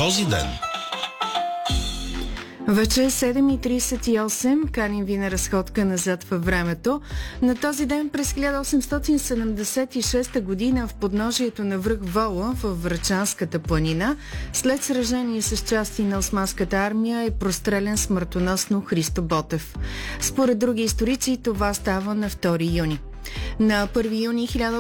този ден. Вече е 7:38, каним ви на разходка назад във времето. На този ден през 1876 година в подножието на връх Вола в Врачанската планина, след сражение с части на Османската армия, е прострелян смъртоносно Христо Ботев. Според други историци това става на 2 юни. На 1 юни